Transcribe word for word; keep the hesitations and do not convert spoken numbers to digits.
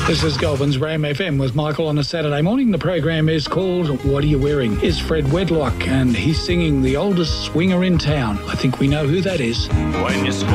This is Goulburn's Ram F M with Michael on a Saturday morning. The program is called What Are You Wearing? It's Fred Wedlock and he's singing The Oldest Swinger in Town. I think we know who that is. When you